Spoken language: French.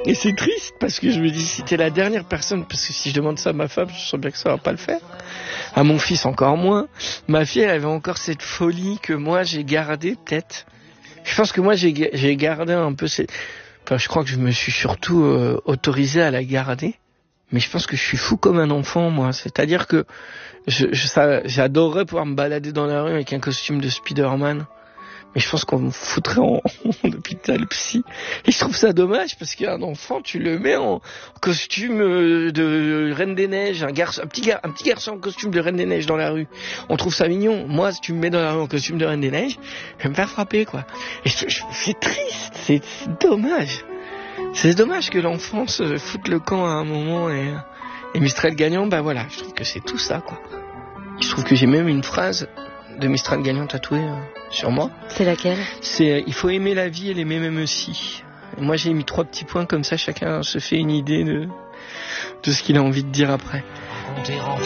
Et c'est triste parce que je me dis, si t'es la dernière personne, parce que si je demande ça à ma femme, je sens bien que ça va pas le faire. À mon fils encore moins. Ma fille, elle avait encore cette folie que moi j'ai gardée peut-être. Je pense que moi j'ai gardé un peu cette... Enfin, je crois que je me suis surtout autorisé à la garder. Mais je pense que je suis fou comme un enfant, moi. C'est-à-dire que j'adorerais pouvoir me balader dans la rue avec un costume de Spider-Man. Mais je pense qu'on me foutrait en hôpital psy. Et je trouve ça dommage parce qu'un enfant, tu le mets en costume de Reine des Neiges, un petit garçon en costume de Reine des Neiges dans la rue. On trouve ça mignon. Moi, si tu me mets dans la rue en costume de Reine des Neiges, je vais me faire frapper, quoi. Et c'est triste, c'est dommage. C'est dommage que l'enfant se foute le camp à un moment et Mistral gagnant, bah voilà, je trouve que c'est tout ça, quoi. Je trouve que j'ai même une phrase de Mistral gagnant tatouée sur moi. C'est laquelle ? C'est il faut aimer la vie et l'aimer même aussi. Et moi j'ai mis 3 petits points comme ça, chacun se fait une idée de ce qu'il a envie de dire après.